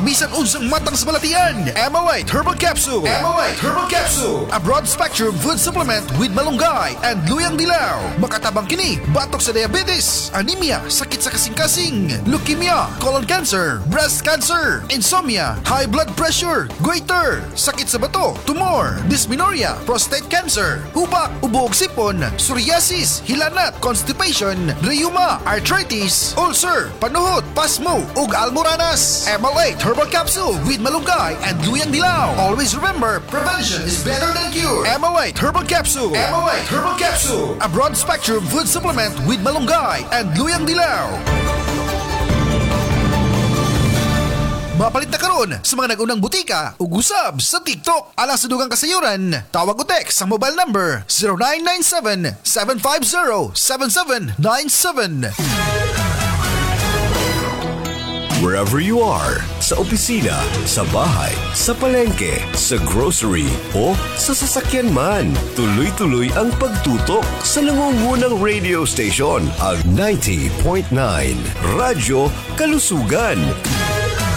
bisan unsang matang sa balatian. Emolite Herbal Capsule. Emolite Herbal Capsule. A broad spectrum food supplement with malunggay and luyang dilaw. Makatabang kini, batok sa diabetes, anemia, sakit sa kasing-kasing, leukemia, colon cancer, breast cancer, insomnia, high blood pressure, goiter, sakit sa bato, tumor, dysmenorrhea, prostate cancer, hubak, ubo ug sipon, psoriasis, hilanat, constipation, rheuma, arthritis, ulcer, panuhot, pasmo ug almoranas. Emolate Herbal Capsule with malunggay and luyang dilaw. Always remember, prevention is better than cure. Emolate Herbal Capsule. Emolite Herbal Capsule. A broad spectrum food supplement with malunggay and luyang dilaw. Mapalit na karon sa mga nagunang butika ug usab sa TikTok. Alang sa dugang kasayuran, tawag o text sa mobile number 0997-750-7797. Wherever you are, sa opisina, sa bahay, sa palengke, sa grocery, o sa sasakyan man, tuloy-tuloy ang pagtutok sa nangungunang radio station, ang 90.9 Radyo Kalusugan.